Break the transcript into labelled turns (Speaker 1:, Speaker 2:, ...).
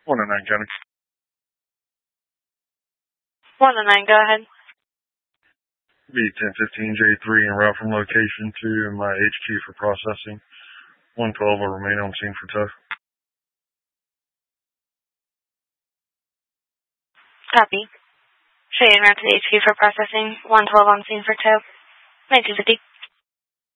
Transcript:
Speaker 1: 109 County.
Speaker 2: 109, go ahead.
Speaker 1: B1015J3 en route from location to my HQ for processing. 112 will remain on scene for tow.
Speaker 2: Copy. Show you en route to the HQ for processing. 112 on scene for tow. 1950.